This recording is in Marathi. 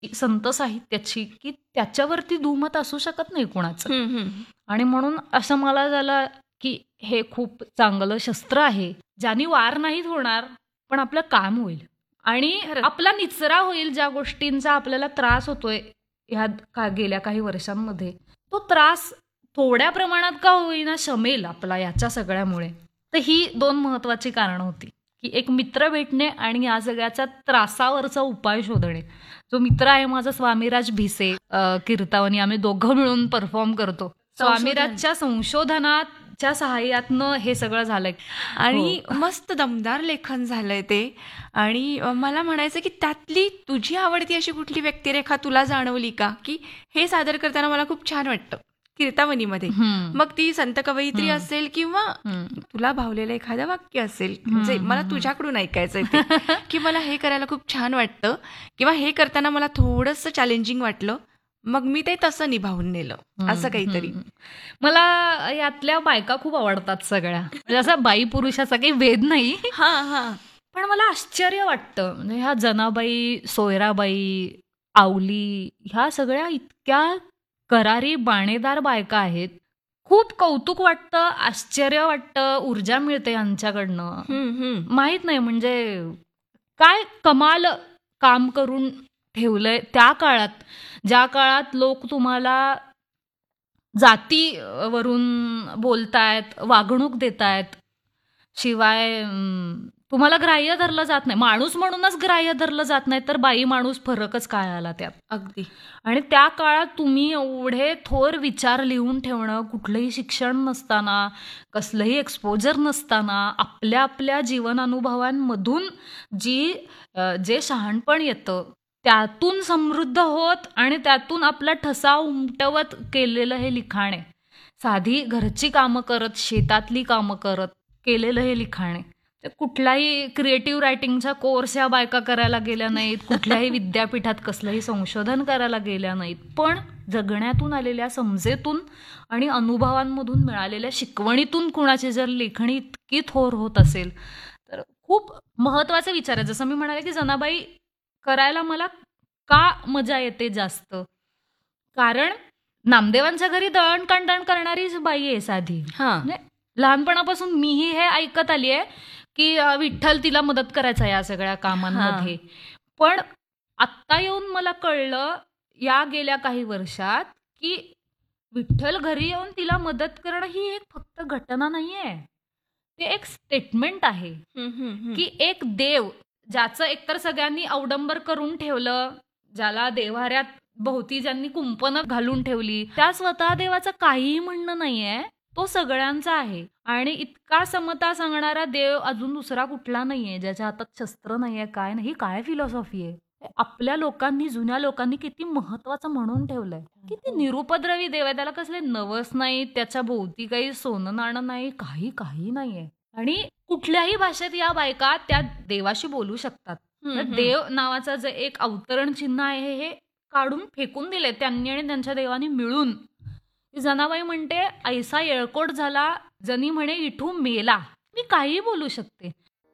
संत साहित्याची, की त्याच्यावरती दुमत असू शकत नाही कुणाचं. हम्म, हम्म. आणि म्हणून असं मला झालं, की हे खूप चांगलं शस्त्र आहे, ज्यानी वार नाहीच होणार, पण आपलं काम होईल आणि खरंच. आपला निचरा होईल. ज्या गोष्टींचा आपल्याला त्रास होतोय ह्या गेल्या काही वर्षांमध्ये, तो त्रास थोड्या प्रमाणात का होईना शमेल आपला याच्या सगळ्यामुळे. तर ही 2 महत्वाची कारणं होती, की एक मित्र भेटणे आणि या सगळ्याच्या त्रासावरचा उपाय शोधणे. जो मित्र आहे माझा स्वामीराज भिसे, कीर्तावनी, आम्ही दोघं मिळून परफॉर्म करतो. स्वामीराजच्या संशोधनाच्या सहाय्यातनं हे सगळं झालंय. आणि मस्त दमदार लेखन झालंय ते. आणि मला म्हणायचं की त्यातली तुझी आवडती अशी कुठली व्यक्तिरेखा तुला जाणवली का, की हे सादर करताना मला खूप छान वाटतं कीर्तावनीमध्ये? मग ती संत कवयित्री असेल किंवा तुला भावलेलं एखादं वाक्य असेल, जे मला तुझ्याकडून ऐकायचंय ते, की मला हे करायला खूप छान वाटतं किंवा हे करताना मला थोडंसं चॅलेंजिंग वाटलं, मग मी ते तसं निभावून नेलं, असं काहीतरी. मला यातल्या बायका खूप आवडतात सगळ्या. म्हणजे असं बाई पुरुषाचा काही भेद नाही. हा हा. पण मला आश्चर्य वाटतं, म्हणजे ह्या जनाबाई, सोयराबाई, आवली, ह्या सगळ्या इतक्या करारी बाणेदार बायका आहेत. खूप कौतुक वाटतं, आश्चर्य वाटतं, ऊर्जा मिळते यांच्याकडनं. माहित नाही म्हणजे काय कमाल काम करून ठेवलंय त्या काळात, ज्या काळात लोक तुम्हाला जातीवरून बोलतायत, वागणूक देतायत, शिवाय तुम्हाला ग्राह्य धरलं जात नाही. माणूस म्हणूनच ग्राह्य धरलं जात नाही, तर बाई माणूस फरकच काय आला त्यात. अगदी. आणि त्या काळात तुम्ही एवढे थोर विचार लिहून ठेवणं, कुठलंही शिक्षण नसताना, कसलंही एक्सपोजर नसताना, आपल्या आपल्या जीवनानुभवांमधून जे शहाणपण येतं त्यातून समृद्ध होत आणि त्यातून आपला ठसा उमटवत केलेलं हे लिखाण आहे. साधी घरची कामं करत, शेतातली कामं करत केलेलं हे लिखाण आहे. ते कुठलाही क्रिएटिव्ह रायटिंगचा कोर्स या बायका करायला गेल्या नाहीत, कुठल्याही विद्यापीठात कसलंही संशोधन करायला गेल्या नाहीत, पण जगण्यातून आलेल्या समजेतून आणि अनुभवांमधून मिळालेल्या शिकवणीतून कुणाची जर लेखणी इतकी थोर होत असेल तर खूप महत्वाचे विचार आहे. जसं मी म्हणाले की जनाबाई करायला मला का मजा येते जास्त, कारण नामदेवांच्या घरी दळणकांडण करणारीच बाई आहे साधी. म्हणजे लहानपणापासून मीही हे ऐकत आली आहे की विठ्ठल तिला मदत करायचा या सगळ्या कामांमध्ये. पण आत्ता येऊन मला कळलं या गेल्या काही वर्षात की विठ्ठल घरी येऊन तिला मदत करणं ही एक फक्त घटना नाहीये, ते एक स्टेटमेंट आहे. की एक देव ज्याचं एकतर सगळ्यांनी अवडंबर करून ठेवलं, ज्याला देव्हाऱ्यात भोवती ज्यांनी कुंपणं घालून ठेवली, त्या स्वतः देवाचं काहीही म्हणणं नाहीये, तो सगळ्यांचा आहे. आणि इतका समता सांगणारा देव अजून दुसरा कुठला नाहीये, ज्याच्या हातात शस्त्र नाहीये, काय नाही. काय फिलॉसॉफी आहे? आपल्या लोकांनी, जुन्या लोकांनी किती महत्वाचं म्हणून ठेवलंय. किती निरुपद्रवी देव आहे, त्याला कसले नवस नाही, त्याच्या भोवती काही सोनं नाणं नाही, काही नाहीये. आणि कुठल्याही भाषेत या बायका त्या देवाशी बोलू शकतात. देव नावाचं जे एक अवतरण चिन्ह आहे हे काढून फेकून दिले त्यांनी आणि त्यांच्या देवानी मिळून. जनाबाई म्हणते, ऐसा येळकोट झाला जनी म्हणे इठू मेला, मी काही बोलू शकते.